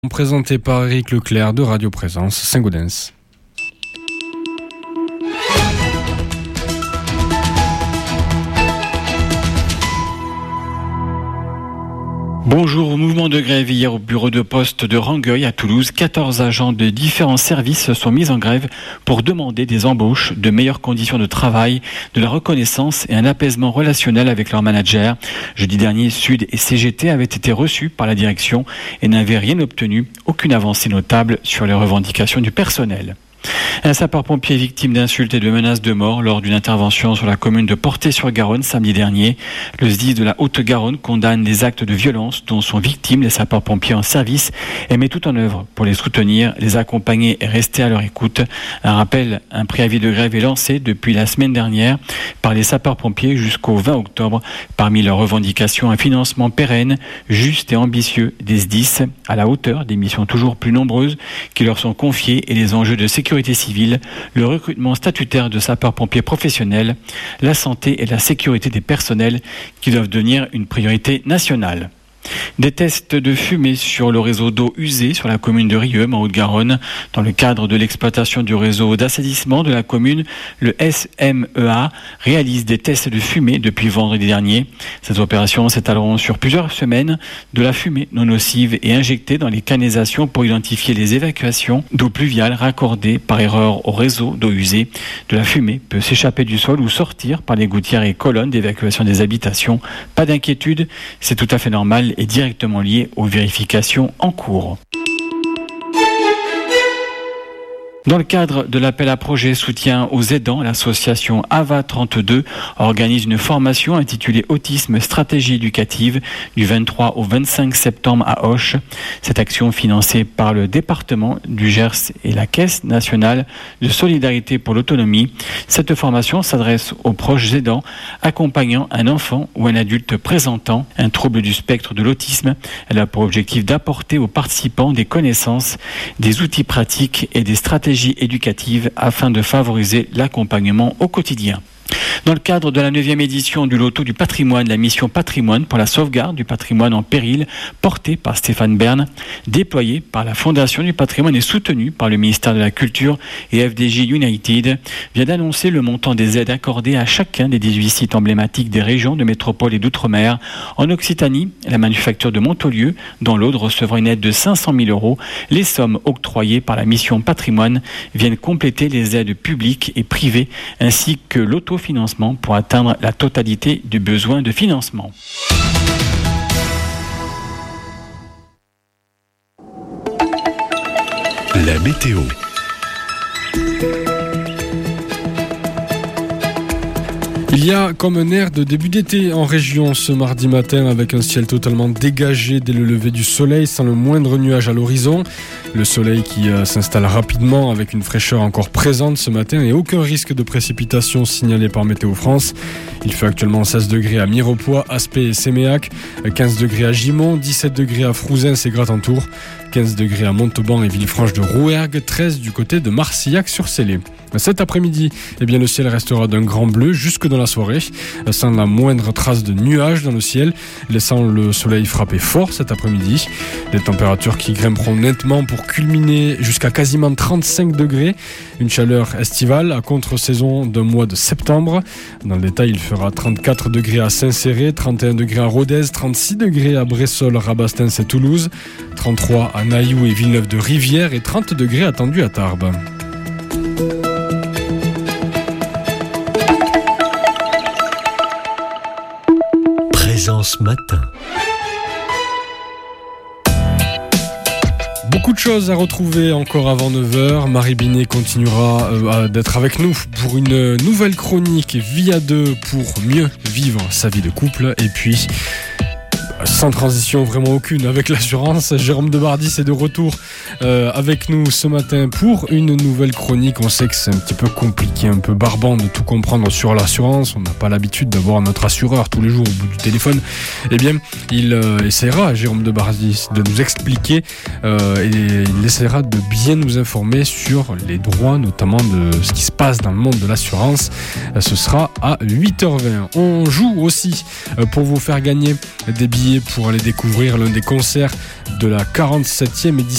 Présenté par Eric Leclerc de Radio Présence Saint-Gaudens. Bonjour. Au mouvement de grève hier au bureau de poste de Rangueil à Toulouse, 14 agents de différents services sont mis en grève pour demander des embauches, de meilleures conditions de travail, de la reconnaissance et un apaisement relationnel avec leurs managers. Jeudi dernier, Sud et CGT avaient été reçus par la direction et n'avaient rien obtenu, aucune avancée notable sur les revendications du personnel. Un sapeur-pompier victime d'insultes et de menaces de mort lors d'une intervention sur la commune de Portet-sur-Garonne samedi dernier. Le SDIS de la Haute-Garonne condamne les actes de violence dont sont victimes les sapeurs-pompiers en service et met tout en œuvre pour les soutenir, les accompagner et rester à leur écoute. Un rappel, un préavis de grève est lancé depuis la semaine dernière par les sapeurs-pompiers jusqu'au 20 octobre. Parmi leurs revendications, un financement pérenne, juste et ambitieux des SDIS à la hauteur des missions toujours plus nombreuses qui leur sont confiées et les enjeux de sécurité civile, le recrutement statutaire de sapeurs-pompiers professionnels, la santé et la sécurité des personnels qui doivent devenir une priorité nationale. Des tests de fumée sur le réseau d'eau usée sur la commune de Rieux en Haute-Garonne. Dans le cadre de l'exploitation du réseau d'assainissement de la commune, le SMEA réalise des tests de fumée depuis vendredi dernier. Ces opérations s'étaleront sur plusieurs semaines. De la fumée non nocive est injectée dans les canalisations pour identifier les évacuations d'eau pluviale raccordées par erreur au réseau d'eau usée. De la fumée peut s'échapper du sol ou sortir par les gouttières et colonnes d'évacuation des habitations. Pas d'inquiétude, c'est tout à fait normal est directement lié aux vérifications en cours. Dans le cadre de l'appel à projet soutien aux aidants, l'association AVA 32 organise une formation intitulée Autisme stratégie éducative du 23 au 25 septembre à Auch. Cette action financée par le département du Gers et la Caisse nationale de solidarité pour l'autonomie. Cette formation s'adresse aux proches aidants accompagnant un enfant ou un adulte présentant un trouble du spectre de l'autisme. Elle a pour objectif d'apporter aux participants des connaissances, des outils pratiques et des stratégies éducative afin de favoriser l'accompagnement au quotidien. Dans le cadre de la 9e édition du Loto du patrimoine, la mission Patrimoine pour la sauvegarde du patrimoine en péril, portée par Stéphane Bern, déployée par la Fondation du patrimoine et soutenue par le ministère de la Culture et FDJ United, vient d'annoncer le montant des aides accordées à chacun des 18 sites emblématiques des régions de métropole et d'outre-mer. En Occitanie, la manufacture de Montaulieu, dans l'Aude, recevra une aide de 500 000 €. Les sommes octroyées par la mission Patrimoine viennent compléter les aides publiques et privées, ainsi que l'autofinancement pour atteindre la totalité du besoin de financement. La météo. Il y a comme un air de début d'été en région ce mardi matin avec un ciel totalement dégagé dès le lever du soleil sans le moindre nuage à l'horizon. Le soleil qui s'installe rapidement avec une fraîcheur encore présente ce matin et aucun risque de précipitation signalé par Météo France. Il fait actuellement 16 degrés à Mirepoix, Aspet et Séméac, 15 degrés à Gimont, 17 degrés à Frouzins et Gratentour, 15 degrés à Montauban et Villefranche de Rouergue, 13 du côté de Marcillac-sur-Célé. Cet après-midi, le ciel restera d'un grand bleu jusque dans la soirée, sans la moindre trace de nuages dans le ciel, laissant le soleil frapper fort cet après-midi. Des températures qui grimperont nettement pour culminer jusqu'à quasiment 35 degrés. Une chaleur estivale à contre-saison d'un mois de septembre. Dans le détail, il fera 34 degrés à Saint-Céré, 31 degrés à Rodez, 36 degrés à Bressolles, Rabastens et Toulouse, 33 à Nailloux et Villeneuve-de-Rivière et 30 degrés attendus à Tarbes. Présence matin. Beaucoup de choses à retrouver encore avant 9h. Marie Binet continuera d'être avec nous pour une nouvelle chronique Vie à deux pour mieux vivre sa vie de couple. Et puis, sans transition vraiment aucune avec l'assurance, Jérôme Debardis est de retour avec nous ce matin pour une nouvelle chronique. On sait que c'est un petit peu compliqué, un peu barbant de tout comprendre sur l'assurance. On n'a pas l'habitude d'avoir notre assureur tous les jours au bout du téléphone. Eh bien, il essaiera, Jérôme Debardis, de nous expliquer et il essaiera de bien nous informer sur les droits, notamment de ce qui se passe dans le monde de l'assurance. Ce sera à 8h20. On joue aussi pour vous faire gagner des billets pour aller découvrir l'un des concerts de la 47e édition